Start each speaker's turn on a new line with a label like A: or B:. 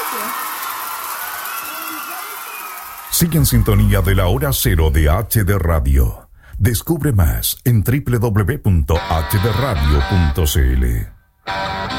A: Sigue en sintonía de la hora cero de HD Radio. Descubre más en www.hdradio.cl.